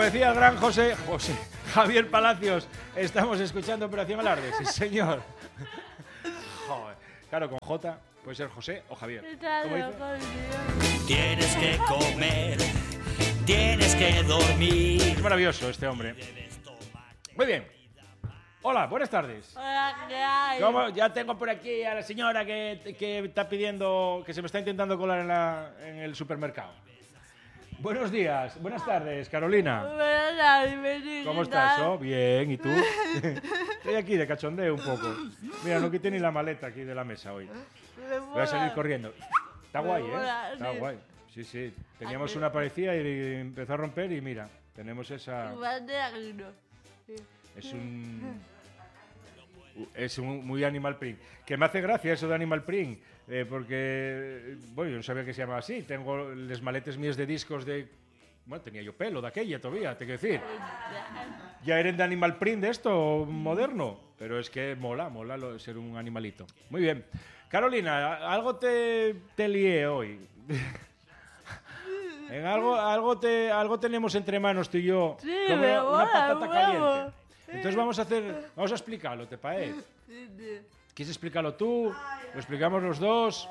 decía el gran José Javier Palacios, estamos escuchando Operación Alarde. Sí, señor. Joder. Claro, con J puede ser José o Javier. ¿Cómo dice? Tienes que comer, tienes que dormir. Es maravilloso este hombre. Muy bien. Hola, buenas tardes. Hola, ¿qué hay? ¿Cómo? Ya tengo por aquí a la señora que está pidiendo, que se me está intentando colar en el supermercado. Buenos días, buenas tardes, Carolina. Buenas tardes, ¿Cómo estás? Oh, bien, ¿y tú? Estoy aquí de cachondeo un poco. Mira, no quité ni la maleta aquí de la mesa hoy. Voy a salir corriendo. Está guay, ¿eh? Está guay. Sí, sí. Teníamos una parecida y empezó a romper y mira, tenemos esa... Es un muy Animal Print. Que me hace gracia eso de Animal Print, porque, bueno, yo no sabía que se llamaba así. Tengo los maletes míos de discos de... Bueno, tenía yo pelo de aquella todavía, te quiero decir. Ya eran de Animal Print de esto, moderno. Pero es que mola ser un animalito. Muy bien. Carolina, algo te lié hoy. En algo tenemos entre manos tú y yo. Sí, como me una mola, patata caliente. huevo. Entonces vamos a explicarlo, ¿te parece? ¿Quieres explicarlo tú? ¿Lo explicamos los dos?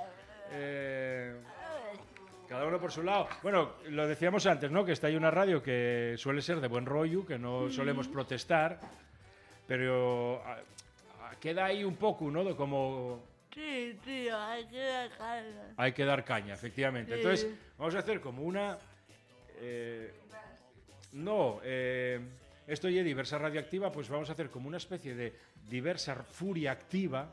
Cada uno por su lado. Bueno, lo decíamos antes, ¿no? Que está ahí una radio que suele ser de buen rollo, que no solemos protestar, pero queda ahí un poco, ¿no? De como... Sí, tío, hay que dar caña. Hay que dar caña, efectivamente. Sí. Entonces, vamos a hacer como una... esto ya diversa radioactiva, pues vamos a hacer como una especie de diversa furia activa,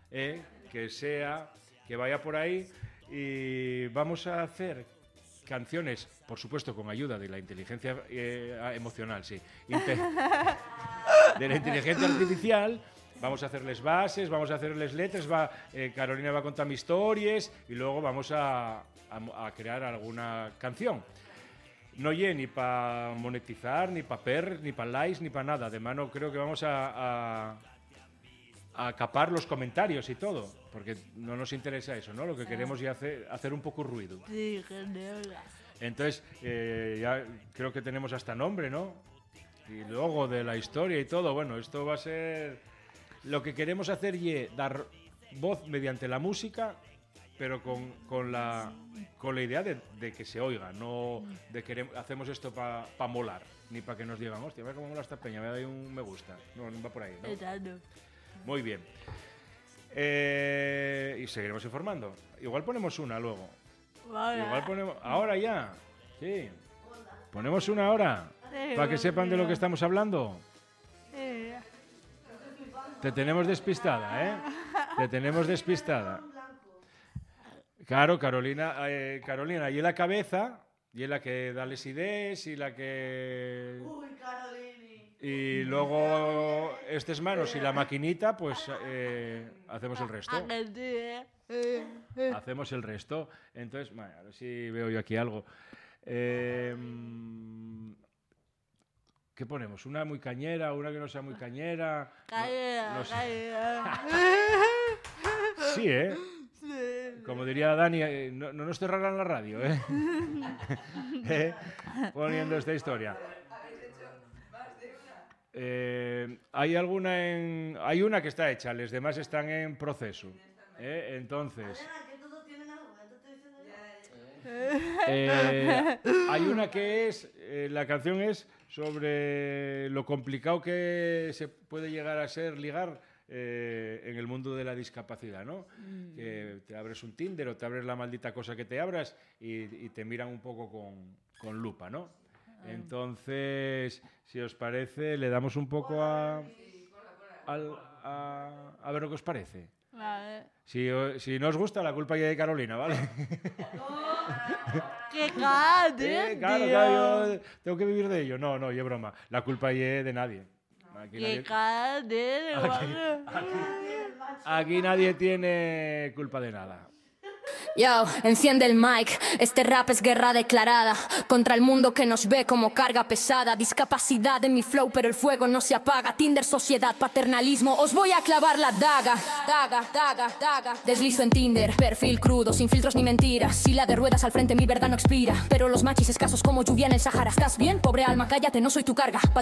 que vaya por ahí, y vamos a hacer canciones, por supuesto, con ayuda de la inteligencia emocional, sí, de la inteligencia artificial. Vamos a hacerles bases, vamos a hacerles letras, Carolina va a contar mis historias y luego vamos a crear alguna canción. No oye ni para monetizar, ni para ni para likes, ni para nada. Además, no creo que vamos a capar los comentarios y todo, porque no nos interesa eso, ¿no? Lo que queremos es hacer un poco ruido. Sí, genial. Entonces, ya creo que tenemos hasta nombre, ¿no? Y logo de la historia y todo. Bueno, esto va a ser... Lo que queremos hacer es dar voz mediante la música, pero con la idea de que se oiga, no de que hacemos esto para molar, ni para que nos digan, hostia, ve cómo mola esta peña, me da ahí un me gusta. No va por ahí, ¿no? Exacto. Muy bien. Y seguiremos informando. Igual ponemos una luego. Vale. Igual ponemos... Ahora ya. Sí. Ponemos una ahora. Sí, Para que sepan de lo que estamos hablando. Sí. Te tenemos despistada, ¿eh? Te tenemos despistada. Claro, Carolina, y en la cabeza, y en la que da las ideas, y la que... Uy, Carolini. Y luego estas manos y la maquinita, pues hacemos el resto. Ah, que sí, Hacemos el resto. Entonces, bueno, a ver si veo yo aquí algo. ¿Qué ponemos? ¿Una muy cañera? ¿Una que no sea muy cañera? Cañera, No sé. cañera. Sí, ¿eh? Sí. Como diría Dani, no nos cerrarán la radio, ¿eh? Poniendo esta historia. Hay una que está hecha, las demás están en proceso. Entonces... Elena, que todos tienen algo, ya te estoy diciendo yo. Hay una que es, la canción es sobre lo complicado que se puede llegar a ser ligar en el mundo de la discapacidad, ¿no? Que te abres un Tinder o te abres la maldita cosa que te abras y te miran un poco con lupa, ¿no? Entonces, si os parece, le damos un poco a ver lo que os parece. Vale. Si no os gusta, la culpa ya de Carolina, ¿vale? ¡Qué cadete, Claro, tío! claro, yo tengo que vivir de ello. No, es broma. La culpa es de nadie. ¡Qué cadete! Aquí nadie tiene culpa de nada. Yo, enciende el mic, este rap es guerra declarada contra el mundo que nos ve como carga pesada. Discapacidad en mi flow, pero el fuego no se apaga. Tinder, sociedad, paternalismo, os voy a clavar la daga. Daga, daga, daga. Deslizo en Tinder, perfil crudo, sin filtros ni mentiras. Sila de ruedas al frente, mi verdad no expira. Pero los machis escasos como lluvia en el Sahara. ¿Estás bien? Pobre alma, cállate, no soy tu carga.